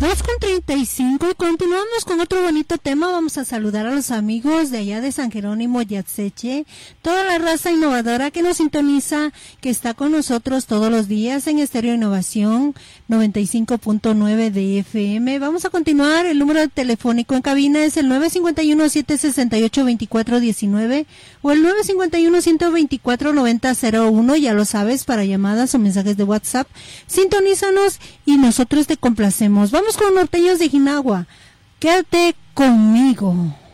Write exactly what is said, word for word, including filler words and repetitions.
dos con treinta y cinco y continuamos con otro bonito tema. Vamos a saludar a los amigos de allá de San Jerónimo, Yatseche, toda la raza innovadora que nos sintoniza, que está con nosotros todos los días en Estéreo Innovación noventa y cinco punto nueve de F M. Vamos a continuar. El número telefónico en cabina es el nueve cinco uno, siete seis ocho, dos cuatro uno nueve o el nueve cinco uno, uno dos cuatro, nueve cero cero uno. Ya lo sabes, para llamadas o mensajes de WhatsApp. Sintonízanos y nosotros te complacemos. Vamos con Norteños de Jinagua. Quédate conmigo.